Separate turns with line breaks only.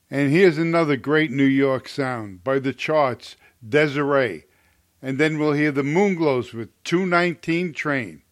And here's another great New York sound by the Charts, Desiree. And then we'll hear the Moonglows with 219 Train.